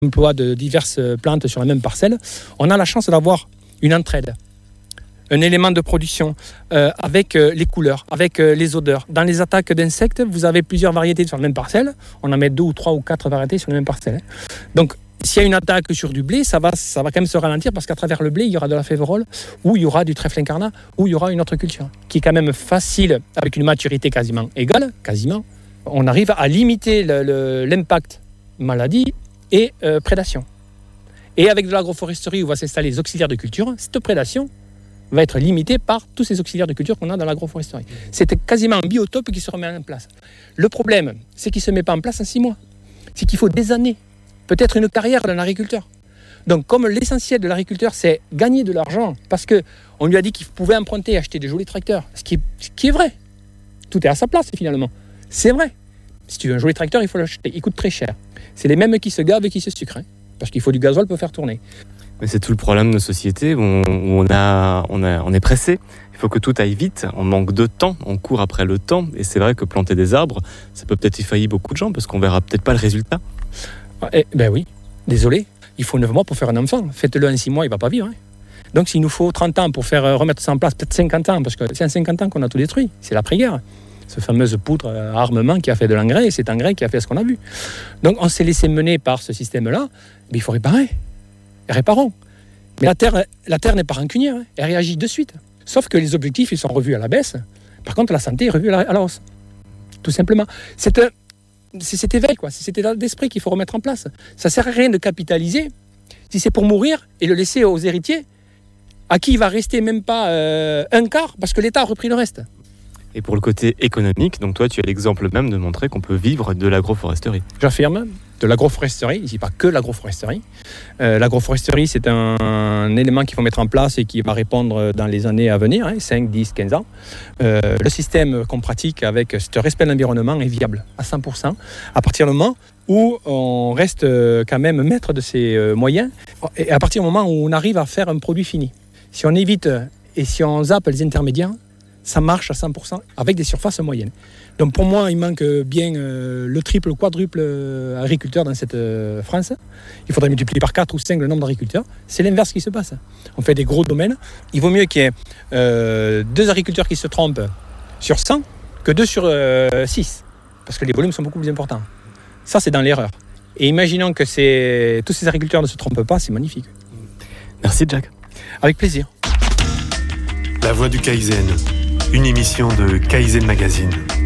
l'emploi de diverses plantes sur la même parcelle, on a la chance d'avoir une entraide, un élément de production avec les couleurs, avec les odeurs. Dans les attaques d'insectes, vous avez plusieurs variétés sur la même parcelle. On en met 2 ou 3 ou 4 variétés sur la même parcelle. Donc, s'il y a une attaque sur du blé, ça va quand même se ralentir parce qu'à travers le blé, il y aura de la févrole ou il y aura du trèfle incarnat ou il y aura une autre culture qui est quand même facile, avec une maturité quasiment égale, on arrive à limiter l'impact maladie et prédation. Et avec de l'agroforesterie où va s'installer les auxiliaires de culture, cette prédation va être limitée par tous ces auxiliaires de culture qu'on a dans l'agroforesterie. C'est quasiment un biotope qui se remet en place. Le problème, c'est qu'il ne se met pas en place en 6 mois. C'est qu'il faut des années. Peut-être une carrière d'un agriculteur. Donc, comme l'essentiel de l'agriculteur, c'est gagner de l'argent, parce qu'on lui a dit qu'il pouvait emprunter et acheter des jolis tracteurs, ce qui est vrai. Tout est à sa place, finalement. C'est vrai. Si tu veux un joli tracteur, il faut l'acheter. Il coûte très cher. C'est les mêmes qui se gavent et qui se sucrent, hein, parce qu'il faut du gasoil pour faire tourner. Mais c'est tout le problème de nos sociétés où on est pressé. Il faut que tout aille vite. On manque de temps. On court après le temps. Et c'est vrai que planter des arbres, ça peut peut-être effailler beaucoup de gens parce qu'on verra peut-être pas le résultat. Ben oui, désolé, il faut 9 mois pour faire un enfant. Faites-le en 6 mois, il ne va pas vivre. Hein. Donc s'il nous faut 30 ans pour faire remettre ça en place, peut-être 50 ans, parce que c'est en 50 ans qu'on a tout détruit. C'est l'après-guerre. Cette fameuse poudre à armement qui a fait de l'engrais, et cet engrais qui a fait ce qu'on a vu. Donc on s'est laissé mener par ce système-là, mais il faut réparer. Réparons. Mais la Terre n'est pas rancunière, hein. Elle réagit de suite. Sauf que les objectifs, ils sont revus à la baisse. Par contre, la santé est revue à la hausse. Tout simplement. C'est cet éveil, quoi. C'est cet état d'esprit qu'il faut remettre en place. Ça ne sert à rien de capitaliser si c'est pour mourir et le laisser aux héritiers, à qui il va rester même pas un quart, parce que l'État a repris le reste. Et pour le côté économique, donc toi, tu as l'exemple même de montrer qu'on peut vivre de l'agroforesterie. J'affirme, de l'agroforesterie, ici pas que l'agroforesterie. L'agroforesterie, c'est un élément qu'il faut mettre en place et qui va répondre dans les années à venir, 5, 10, 15 ans. Le système qu'on pratique avec ce respect de l'environnement est viable à 100%, à partir du moment où on reste quand même maître de ses moyens, et à partir du moment où on arrive à faire un produit fini. Si on évite et si on zappe les intermédiaires, ça marche à 100% avec des surfaces moyennes. Donc pour moi, il manque bien le triple, le quadruple agriculteurs dans cette France. Il faudrait multiplier par 4 ou 5 le nombre d'agriculteurs. C'est l'inverse qui se passe. On fait des gros domaines. Il vaut mieux qu'il y ait 2 agriculteurs qui se trompent sur 100 que 2 sur 6. Parce que les volumes sont beaucoup plus importants. Ça, c'est dans l'erreur. Et imaginons que tous ces agriculteurs ne se trompent pas, c'est magnifique. Merci Jack. Avec plaisir. La Voix du Kaizen, une émission de Kaizen Magazine.